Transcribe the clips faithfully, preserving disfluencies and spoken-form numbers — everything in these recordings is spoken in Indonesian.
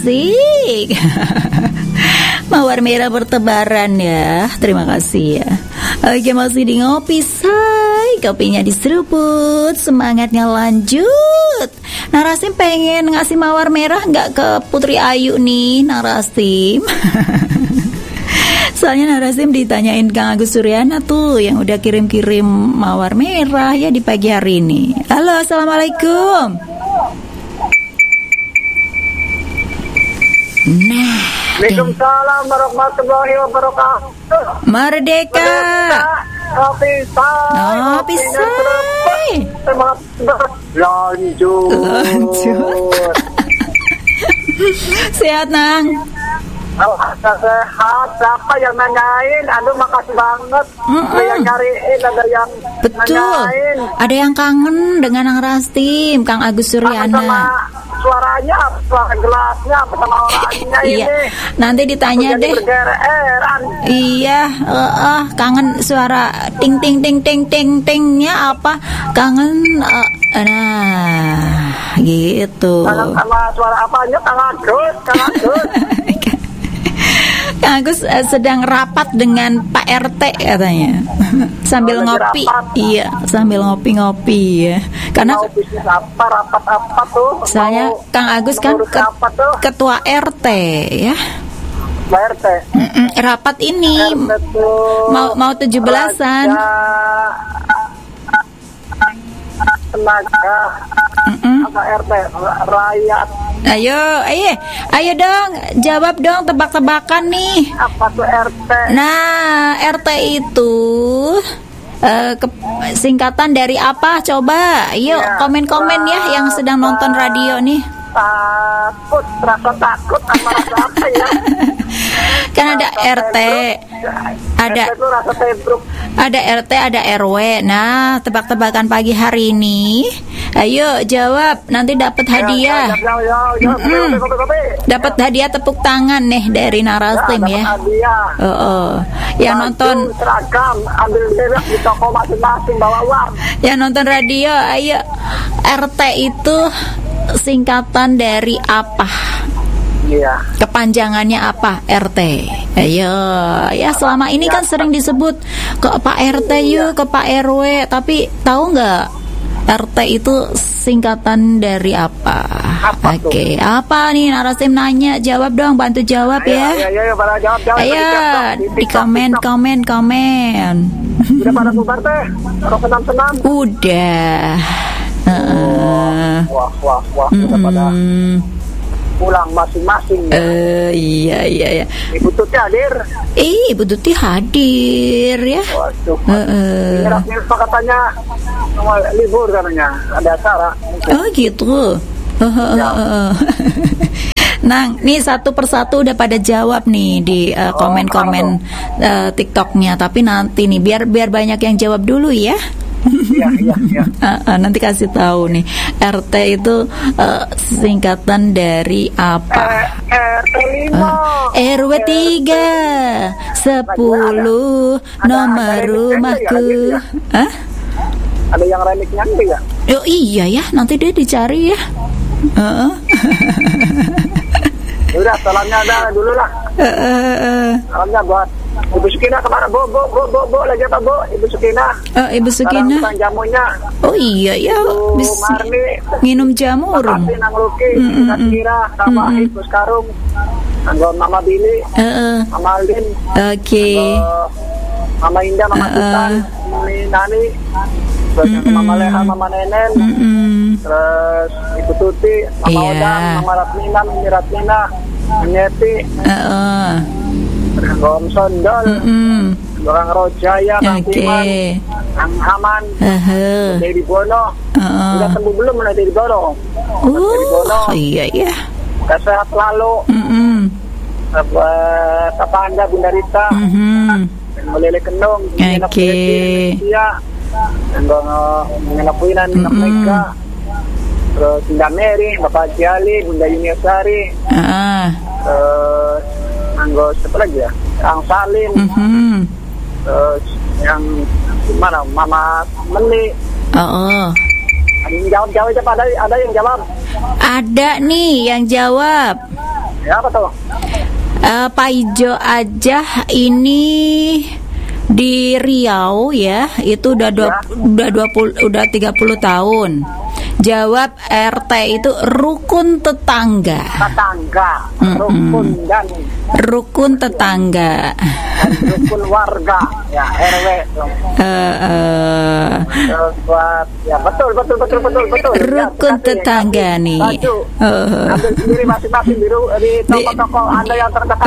asik. Mawar merah bertebaran ya. Terima kasih ya. Oke, masih di ngopi say, kopinya diseruput, semangatnya lanjut. Narasim pengen ngasih mawar merah nggak ke Putri Ayu nih, Narasim? Soalnya Narasim ditanyain Kang Agus Suryana tuh yang udah kirim-kirim mawar merah ya di pagi hari ini. Halo, assalamualaikum. Nah, Waalaikumsalam warahmatullahi wabarakatuh. Merdeka. Kopi say. Kopi say. Semangat lanjut. Lanjut. Sehat, Nang? Alhamdulillah sehat. Siapa yang nanyain? Aduh, makasih banget. Mm-mm. Ada yang nyariin, ada yang Betul. nanyain. Ada yang kangen dengan Nang Rastim, Kang Agus Kangen Suryana. sama suaranya, suara gelasnya, sama orangnya Iya. ini. Nanti ditanya Jadi deh. bergereran. Iya, uh, uh, kangen suara ting ting ting ting ting tingnya apa? Kangen uh, nah, gitu. Kangen sama suara apanya? Kang Agus, Kang Agus. Kang Agus uh, sedang rapat dengan Pak R T katanya. Sambil Oh, lagi ngopi. rapat. Iya, sambil ngopi-ngopi ya. Karena Mau bisnis apa, rapat apa tuh? soalnya Mau Kang Agus kan mengurus ket- apa tuh? ketua R T ya. Pak R T. Mm-mm, rapat ini R T tuh mau mau tujuh belasan. Raja tenaga apa R T rakyat Ayo, ayo, ayo dong, jawab dong tebak-tebakan nih. apa tuh R T? Nah, R T itu eh, ke- singkatan dari apa? Coba, yuk Ya, komen-komen ya yang sedang nonton radio nih. Takut, rasa takut sama rasa apa ya? Kan ada R T, ada R T itu rasa tebruk. ada R T, ada R W. Nah, tebak-tebakan pagi hari ini. Ayo jawab, nanti dapat hadiah. Ya, ya, ya, ya, Mm-mm. kopi, kopi, kopi. Dapat hadiah tepuk tangan nih dari Narasim dapat ya. hadiah. Oh, oh. Yang Baju, nonton, seragam, ambil merek di toko masing-masing, bawa uang. yang nonton radio, ayo. R T itu singkatan dari apa? Iya. Kepanjangannya apa? R T. Ayo, ya selama ini kan sering disebut ke Pak R T yuk, ke Pak R W, tapi tahu nggak R T itu singkatan dari apa? Apa tuh? Oke, apa nih Narasim nanya? Jawab dong, bantu jawab Ayo, ya. ayo, ayo, ayo, pada jawab, jawab. Ayo, Di di TikTok, komen, TikTok. komen, komen. Udah pada bubar teh? Pada senam-senam? Udah. Heeh. Wah, wah, wah, udah pada Mm-mm. pulang masing-masing. Ya. Eh, iya, iya, iya. Ibu Tuti hadir. Eh, Ibu Tuti hadir ya. Waduh. Heeh. Mirip-mirip katanya mau libur katanya, ada acara. Oh gitu. Heeh. Nang, nih satu persatu udah pada jawab nih di uh, komen-komen uh, TikToknya. Tapi nanti nih biar biar banyak yang jawab dulu ya. Iya, iya, iya. Uh, uh, nanti kasih tahu nih R T itu uh, singkatan dari apa? Eh, R T lima. R W tiga sepuluh nomor rumahku. Hah? Ada yang remixnya enggak ya? Oh iya ya, nanti dia dicari ya. Heeh. Udah, salamnya ada dulu lah. Heeh. Salamnya buat Ibu Sukina kemana? Bo, bo, bo, bo, bo, lagi apa, Bo? Ibu Sukina. Oh, Ibu Sukina. Sekarang jamunya. Oh iya ya, Bu bis Marni. minum jamu urung. Makasih Nang Luki, Mm, mm, Kak mm. Kira, Kak Mm, Wahid, mm. Bos Karung, Anggon Mama Billy, Heeh. Mama Aldin, Oke. eh, Mama Indah, Mama Uh-uh. Titan, Mami Nani, terus yang Mm-mm. Mama Leha, Mama Nenen, Mm-mm. terus Ibu Tuti, Mama Iya. Odang, Mama Ratmina, Mimi Ratmina, Menyeti, Heeh. terus Anggon Sondol, Mm-mm. Orang Rojaya, Kang Oke. Kuman, Kang Haman, Heeh. Dedi Bono, Heeh. udah sembuh belum mana Dedi Bono? Dedi Bono, Oh iya ya. sehat selalu. Mm-mm. Apa apa Anda Bunda Rita, Mhm. Melele Kendong, Oke. Iya, Kendong mengenapuinan Mm-mm. mereka, terus Bunda Mary, Bapak Jali, Bunda Yuniasari, Ah. terus Anggo siapa lagi ya, Kang Salim, Mhm. terus yang mana Mama Meni, Oh. ada yang jawab jawab ada ada yang jawab. Ada nih yang jawab. Ya apa tuh? Uh, Pak Ijo aja ini di Riau ya, itu udah dua, Ya. udah dua puluh udah tiga puluh tahun. Jawab R T itu rukun tetangga. Tetangga, Mm-mm. rukun dan, Rukun tetangga. dan rukun warga, ya R W. Uh, uh, Terus buat, ya betul betul betul betul betul. Rukun Ya, tetangga kasih, nih. Baju. Uh. Ambil sendiri masing-masing di, ru- di toko-toko Anda yang terdekat.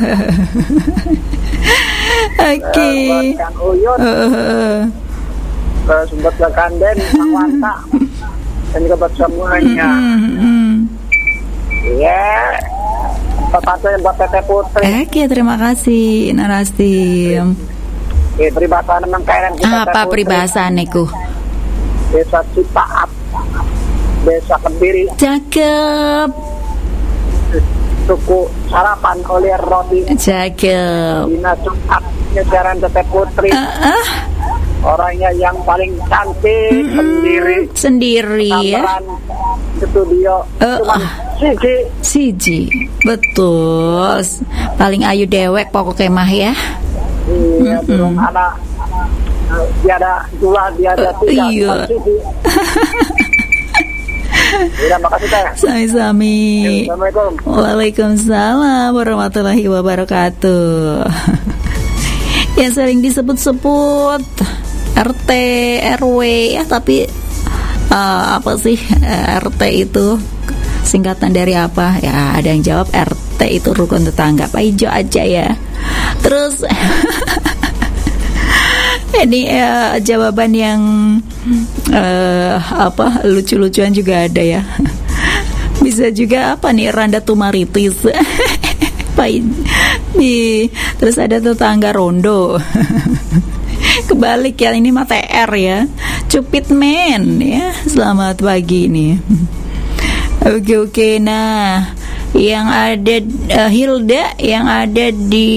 Oke. Eh, buat Kang Uyun, Uh, terus buat Kang Kanden, Kang Wanta, dan juga buat semuanya. mm, mm. Ya, sepatu yang buat Teteh Putri. Oke, terima kasih Narasim. Eh, peribahasa memang keren kita. Apa peribahasane ku? Desa Cipaat, Desa Kediri, Cakep, suku sarapan oleh roti. cakep. Dina Jumat, nyejaran Teteh Putri. Ah, ah, Orangnya yang paling cantik mm, sendiri. sendiri ya. Tambahan studio Eh, cuma ah. siji. Siji, betul. Paling ayu dewek pokoknya mah ya. Iya, belum ada eh, tiada dua, tiada Eh, tiga, iya. cuma siji. Udah, makasih teh. Sami-sami. Assalamualaikum. Waalaikumsalam warahmatullahi wabarakatuh. Yang sering disebut-sebut R T, R W ya, tapi uh, apa sih uh, R T itu singkatan dari apa? Ya, ada yang jawab R T itu rukun tetangga. Pak Ijo aja ya. Terus ini uh, jawaban yang uh, apa lucu-lucuan juga ada ya. Bisa juga apa nih, Randa Tumaritis. Pak di terus ada tetangga rondo. Kebalik ya, ini mah T R ya. Cupid man ya. Selamat pagi nih. Oke oke, nah yang ada uh, Hilda yang ada di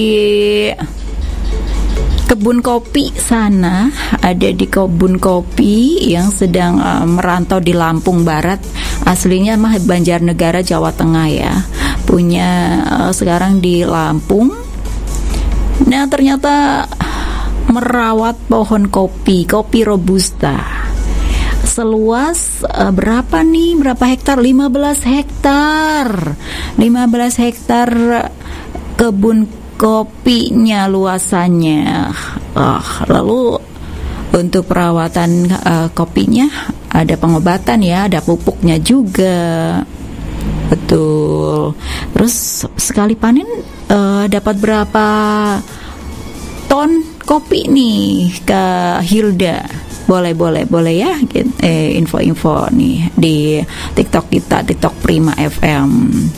kebun kopi sana, ada di kebun kopi yang sedang uh, merantau di Lampung Barat. Aslinya mah Banjarnegara, Jawa Tengah ya. Punya uh, sekarang di Lampung. Nah, ternyata merawat pohon kopi, kopi robusta. Seluas uh, berapa nih? Berapa hektar? lima belas hektar. lima belas hektar kebun kopinya luasannya. Uh, lalu untuk perawatan uh, kopinya ada pengobatan ya, ada pupuknya juga. Betul. Terus sekali panen uh, dapat berapa ton kopi nih ke Hilda? Boleh, boleh, boleh ya. Eh, info-info nih di TikTok kita, TikTok Prima F M.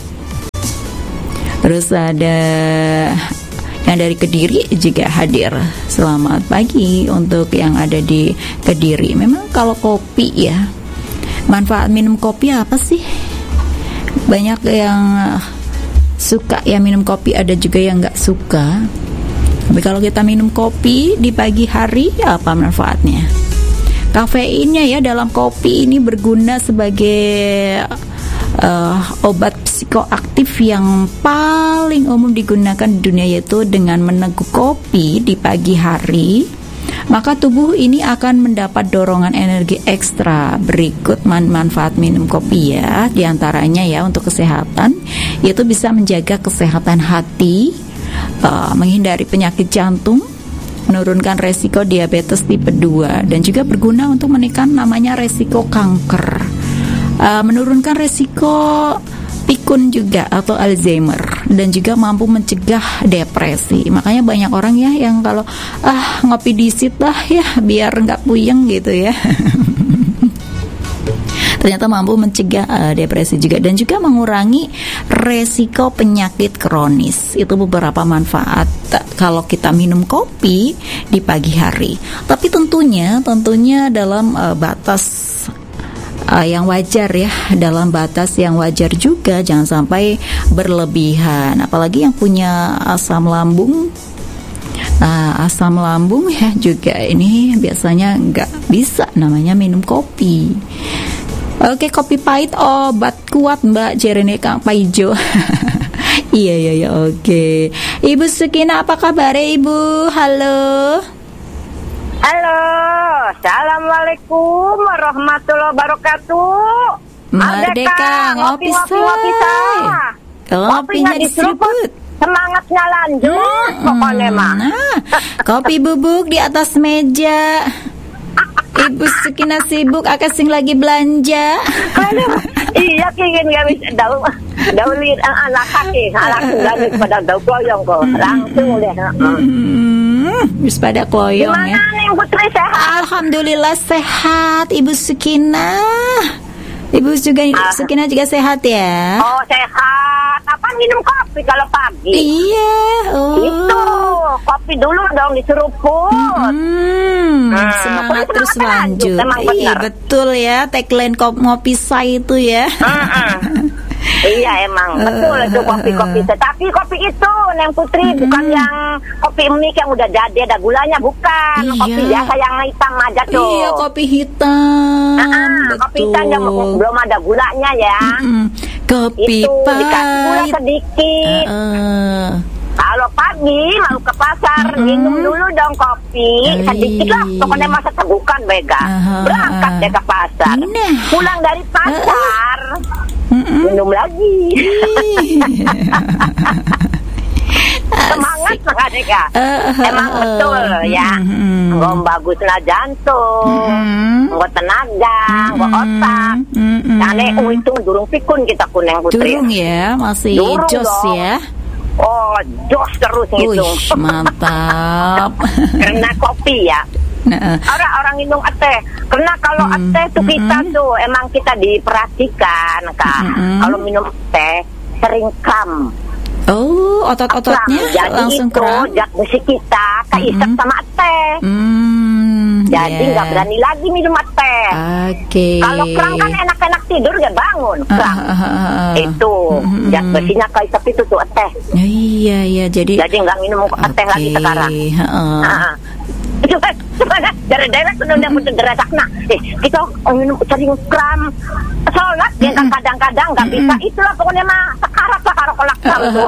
Terus ada yang dari Kediri juga hadir. Selamat pagi untuk yang ada di Kediri. Memang kalau kopi ya, manfaat minum kopi apa sih? Banyak yang suka ya minum kopi, ada juga yang nggak suka. Tapi kalau kita minum kopi di pagi hari, apa manfaatnya? Kafeinnya ya dalam kopi ini berguna sebagai uh, obat psikoaktif yang paling umum digunakan di dunia, yaitu dengan meneguk kopi di pagi hari, maka tubuh ini akan mendapat dorongan energi ekstra. Berikut man- manfaat minum kopi ya, diantaranya ya untuk kesehatan, yaitu bisa menjaga kesehatan hati, uh, menghindari penyakit jantung, menurunkan resiko diabetes tipe dua, dan juga berguna untuk menekan namanya resiko kanker, uh, menurunkan resiko pikun juga atau Alzheimer, dan juga mampu mencegah depresi. Makanya banyak orang ya yang kalau ah ngopi disit lah ya biar nggak puyeng gitu ya. Ternyata mampu mencegah uh, depresi juga, dan juga mengurangi resiko penyakit kronis. Itu beberapa manfaat kalau kita minum kopi di pagi hari. Tapi tentunya tentunya dalam uh, batas Uh, yang wajar ya, dalam batas yang wajar juga, jangan sampai berlebihan. Apalagi yang punya asam lambung, uh, asam lambung ya juga ini biasanya nggak bisa namanya minum kopi. Oke, kopi pahit obat kuat Mbak Jerene Kang Paijo. Iya iya iya oke. Ibu Sukina apa kabar Ibu? Halo. Halo, assalamualaikum warahmatullahi wabarakatuh. Merdeka, ngopi say. Kopinya diseruput, semangatnya lanjut, hmm, pokoknya mah. Nah, kopi bubuk di atas meja. Ibu Sukina sibuk, akasing lagi belanja. Iya, kingin gak bisa daun, daun lihat anak kaki, anak lagi pada daun kloyong kok, langsung deh. Bis pada kloyong ya. Gimana nih Putri, sehat? Alhamdulillah sehat, Ibu Sukina. Ibu juga uh. Sukina juga sehat ya? Oh sehat. Apa minum kopi kalau pagi? Iya. Oh. Itu kopi dulu dong diseruput. Hmm, hmm. Semangat terus lanjut. Iya betul ya. Tagline ngopi say itu ya. Hmm. Iya emang betul itu kopi-kopi. Tapi kopi itu Neng Putri mm-hmm. bukan yang kopi mik yang udah jadi ada gulanya, bukan. Iya. Kopi biasa yang hitam aja tuh. Iya kopi hitam. Nah, kopi hitam yang belum ada gulanya ya. Mm-hmm. Kopi itu pahit. Dikasih gula sedikit. Uh-uh. Kalau pagi mau ke pasar mm-hmm. minum dulu dong kopi Ayy. sedikit lah. Pokoknya masa tegukan bega. Uh-huh. Berangkat deh ke pasar. Nah. Pulang dari pasar. Uh-uh. Mm-mm. Minum lagi. Semangat makanya uh, uh, emang uh, betul uh, ya. Nggak mm, bagus lah jantung, mm, nggak tenaga, nggak mm, otak. Mm, Kane mm. itu durung pikun kita kuneng Putri. Durung ya, masih durung jos dong. Ya. Oh jos terus gitu. Mantap. Karena kopi ya. Nah. Orang-orang minum teh, karena kalau mm, teh tuh kita mm, tuh emang kita diperhatikan kak. Mm, kalau minum teh sering kram. Oh, otot-ototnya jadi langsung itu kram. Jak besi kita keisep mm, sama teh. Mm, jadi nggak yeah. berani lagi minum teh. Oke. Okay. Kalau kram kan enak-enak tidur gak bangun. Kram uh, uh, uh, itu mm, jak besinya keisep itu tuh teh. Uh, iya iya jadi. Jadi nggak minum okay. teh lagi sekarang. Uh, uh. Uh, Coba, coba dah, daerah-daerah sudah udah muncul derasak. Nah, eh, kita minum sering kram, sholat, ya kan kadang-kadang nggak bisa. Itulah pokoknya mah sekarat sekarat kolak tuh.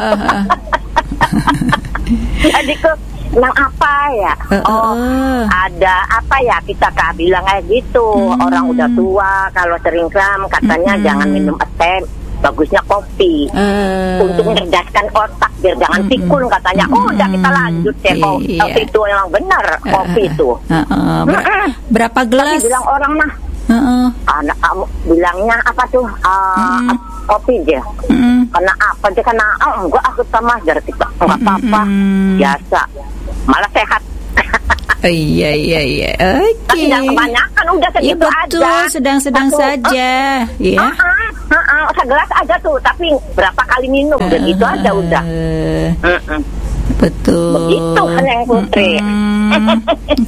Jadi ke nang apa ya? Oh, ada apa ya? Kita kak bilang kayak gitu. Orang udah tua kalau sering kram, katanya jangan minum teh. Bagusnya kopi uh, untuk mencerdaskan otak biar jangan pikun katanya. Oh udah kita lanjut deh kopi iya. itu memang benar kopi uh, itu uh, uh, ber- uh-uh. berapa gelas? Tapi bilang orang mah uh-uh. anak kamu bilangnya apa tuh uh, uh-uh. kopi aja uh-uh. karena apa aja karena oh enggak aku sama dari kita enggak apa-apa uh-uh. biasa malah sehat. Oh, iya iya iya. Oke. Okay. Tapi jangan kebanyakan udah segitu ya, betul, aja. Sedang-sedang Aku, saja. Uh, ya. Uh-uh, uh-uh, segelas aja tuh, tapi berapa kali minum uh, begitu aja udah. Uh-uh. Betul. Begitu kan yang Putri. Mm.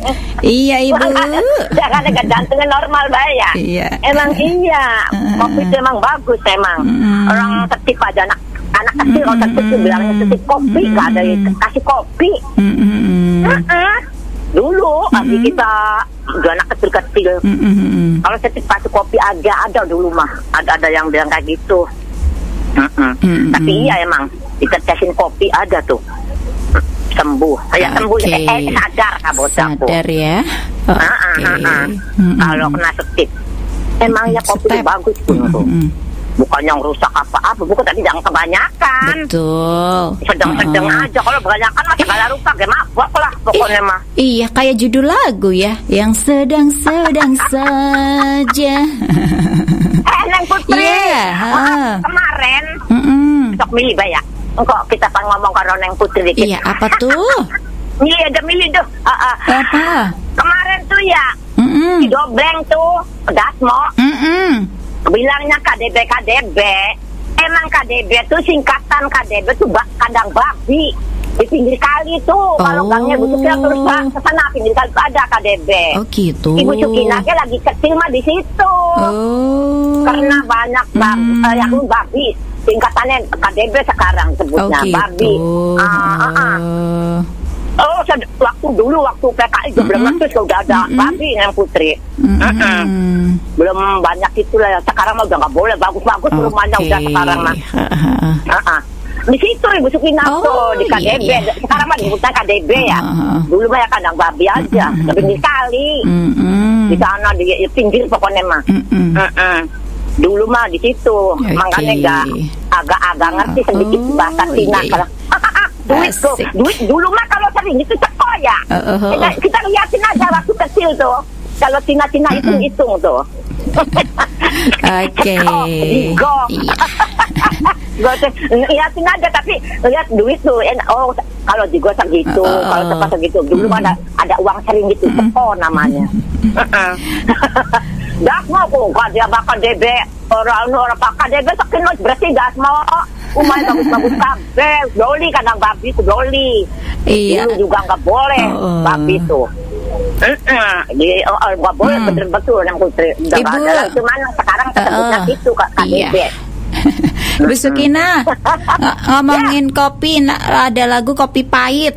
Iya ibu. Jangan ada jantungan normal ya. Iya. Emang iya. Kopi itu emang bagus emang. Mm. Orang tertib aja anak anak kecil kalau tertib bilangnya tertib kopi, mm. gak ada yang kasih kopi. Mm. Uh-uh. Dulu mm-hmm. lagi kita udah anak kecil-kecil mm-hmm. kalau saya kasih kopi aja ada dulu mah ada-ada yang bilang kayak gitu mm-hmm. Mm-hmm. Tapi iya emang ditetesin kopi ada tuh sembuh kayak okay. sembuh eh, eh sadar kabocah sadar ya okay. uh-uh. mm-hmm. Kalau kena setip emangnya kopi itu bagus pun mm-hmm. tuh bukan yang rusak apa-apa, bukan tadi jangan kebanyakan. Betul. Sedang-sedang uh. aja, kalau kebanyakan mah segala rusak, ya mabok lah pokoknya mah. Iya, kayak judul lagu ya, yang sedang-sedang saja. Eh, Neng Putri, yeah, uh. kemarin, mm-mm. sok milih ya. Engkau kita pan ngomong karo Neng Putri dikit. Iya, apa tuh? Milih ada milih tuh. Uh, uh. Apa? Kemarin tuh ya, mm-mm. di Dobleng tuh, Dasmo. Mm-mm. Bilangnya K D B K D B. Emang K D B tuh singkatan K D B tuh bak, kandang babi di pinggir kali tuh. Oh. Kalau gangnya Bu Sukina terus ke sana pinggir kali tuh ada K D B. Oh gitu. Ibu Sukina lagi kecil mah di situ. Oh. Karena banyak bab, hmm. uh, yang babi. Singkatannya K D B sekarang sebutnya oh, gitu. Babi. Ah, ah, ah. Oh, waktu dulu waktu P K I juga belum ngerti sudah ada mm-hmm. babi Neng Putri. Mm-hmm. Mm-hmm. Belum banyak itulah. Sekarang mah udah nggak boleh bagus-bagus okay. rumahnya udah sekarang mah. Uh-uh. Di situ Ibu Sukina Oh, tuh di K D B. iya, iya. Sekarang mah di hutan K D B ya. Uh-huh. Dulu mah ya kandang babi aja, Mm-mm. tapi di kali. Mm-mm. Di sana di, di pinggir pokoknya mah. Mm-mm. Mm-mm. Dulu mah di situ, Oke. makanya gak agak-agak ngerti sedikit Oh, bahasa Cina. iya. Kalau duit tuh, Asik. duit dulu mah kalau sering itu ceko ya. Uh, uh, uh. Kita, kita liatin aja waktu kecil tuh. Kalau Cina-Cina hitung-hitung tuh. Oke. Digo. Iya. Gue liatin aja tapi lihat duit tuh. Oh kalau digo segitu, Uh, uh. kalau cepat segitu. Dulu Mm. ada ada uang sering gitu, ceko namanya. Dah mau kok dia bakal D B orang orang pakai D B saking bersih gas mau umay bagus-bagus kabe doli kadang babi itu doli. Iya. Dulu juga nggak boleh Oh. babi itu. Di nggak boleh Hmm. betul-betul yang putri. Udah Ibu. nggak ada. Cuman sekarang ketebutnya Uh, itu Kak K D B. iya. Bu Sukina, ng- ngomongin kopi, na- ada lagu Kopi Pahit.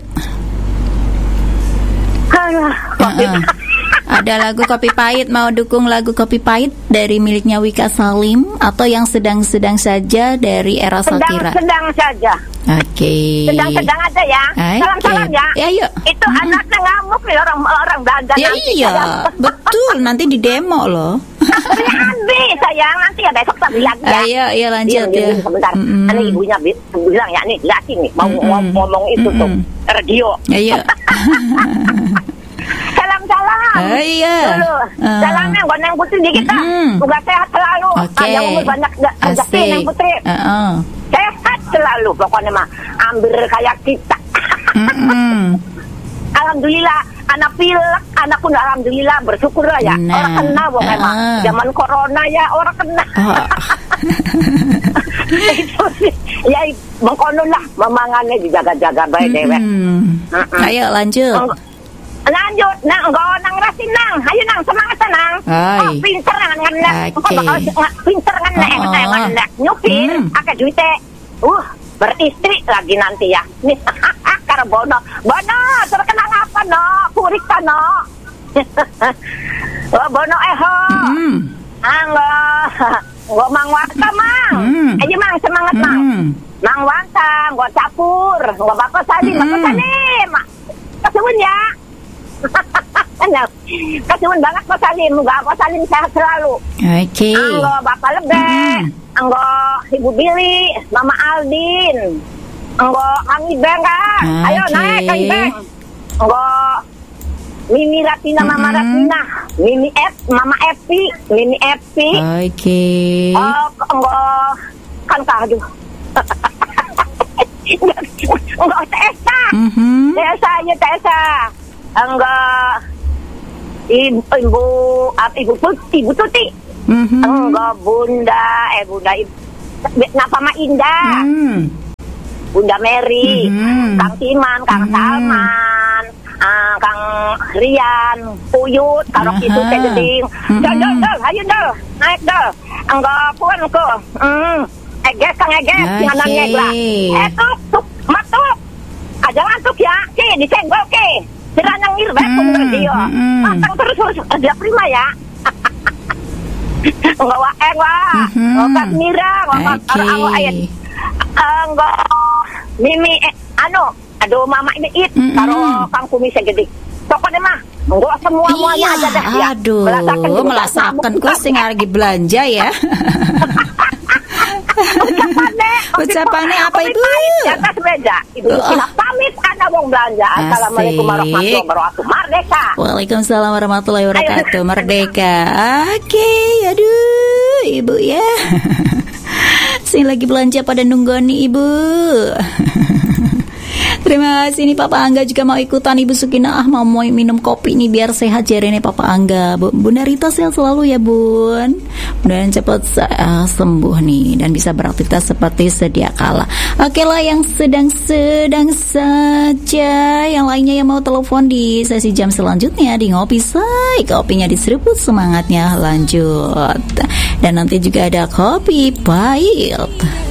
Alah, kopi. Uh-uh. Ada lagu Kopi Pahit, mau dukung lagu Kopi Pahit dari miliknya Wika Salim atau yang sedang-sedang saja dari Era Sakira? Sedang-sedang saja. Oke. Sedang-sedang aja ya. Oke. Salam-salam ya. Ya, yuk. Itu Mm-mm. anaknya ngamuk nih orang-orang Belanda Ya nanti. iya, Sayang. betul. Nanti di demo loh. Beli Andi sayang, nanti ya besok saya bilang ya. Ayo, iya lanjut Diam, diam, ya. diam, sebentar. Mm-mm. Ini ibunya bi- bilang ya, nih liatin nih mau Mm-mm. ngom- ngomong itu tuh Mm-mm. radio. Ayo. Salam-salam. Oh, iya. Dulu. Ah. Salamnya buat Neng Putri di kita. Mm-mm. Juga sehat selalu. Oke. Panjang umur banyak rezeki Neng Putri. Uh-uh. Sehat selalu pokoknya mah. Ambil kayak kita. Mm-mm. Alhamdulillah, anak pilek, anak pun alhamdulillah bersyukur lah ya. Nah, Orang kena pokoknya uh-uh. mah. Zaman corona ya orang kena. Oh. Itu sih. Ya mengkono lah, memangannya dijaga-jaga baik dewek. Mm-mm. Mm-mm. Ayo lanjut. Eng- Lanjut, nang, enggak nang rasin nang, ayo nang semangat nang. Hai. Oh, pinter nang ngenek, Oke. pinter ngenek, Oh, ngenek, oh. ngenek, nyupir, Hmm. akeh duite. Uh, beristri lagi nanti ya. Nih, karo bono, bono, terkenal apa no, kurik kan no. Oh, bono eho, Mm. anggo, nggo mang wanta mang. Hmm. Ayo mang semangat mang. Mm. Mang wanta, nggo capur, nggo bapak salim, bapak Hmm. salim. Kasuun ya. Kasihan banget Pak Salim, enggak Pak Salim sehat selalu. Oke. Anggo Bapak Lebe, Mm-mm. anggo Ibu Billy, Mama Aldin, anggo Kang Ibeng kan. Ayo Oke. naik Kang Ibeng. Anggo Mimi Ratina, Mama Mm-mm. Ratina, Mimi F, Mama Epi, Mimi Epi. Oke. Oh, anggo kan kado. Anggo Tesa, Mhm. Tesa ya Tesa. Anggo Ibu, ibu, apa ibu Tuti, ibu Tuti, Mhm. enggak bunda, eh bunda, ibu, ngapa ma Indah, Mm. Bunda Mary, Mhm. Kang Timan, Kang Mhm. Salman, ah, Kang Rian, Puyut, karo Aha. itu teh geding, Mhm. dol dol dol, ayo dol, naik dol, enggak puan ko, hmm, eges Kang eges, Oke. nganan ngeglah, eh tuk tuk, matuk, aja ngantuk ya, ki disenggol ki. Sila nang irwet Hmm, kung radio. hmm. Matang terus terus dia prima ya. Enggak wa eh wa. Mhm. Enggak mira, enggak Oke. orang ayat. Enggak Mimi eh, anu, aduh mama ini it Mm-mm. karo Kang Kumis gede. Pokoknya mah enggak semua-muanya Iya, aja dah ya. aduh, juga melasakan ku sing lagi belanja ya. Ucapannya, Ucapannya apa kopi itu? pahit di atas meja. Ibu Oh. Sina pamit karena wong belanja. Assalamualaikum warahmatullahi wabarakatuh. Merdeka. Waalaikumsalam warahmatullahi wabarakatuh. Merdeka. Oke, aduh, ibu ya. Sing lagi belanja pada nungguan nih ibu. Terima kasih nih Papa Angga juga mau ikutan Ibu Sukina. Ah mau mau minum kopi nih biar sehat jarene Papa Angga. Bu, Bunda Rita sehat selalu ya Bun. Mudah-mudahan cepat uh, sembuh nih dan bisa beraktivitas seperti sedia kala. Oke lah yang sedang-sedang saja. Yang lainnya yang mau telepon di sesi jam selanjutnya di Ngopi Say. Kopinya diseruput, semangatnya lanjut. Dan nanti juga ada Kopi Pahit.